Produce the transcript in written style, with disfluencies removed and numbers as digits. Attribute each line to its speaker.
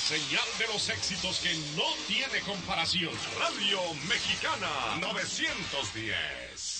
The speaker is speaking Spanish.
Speaker 1: señal de los éxitos que no tiene comparación. Radio Mexicana 910.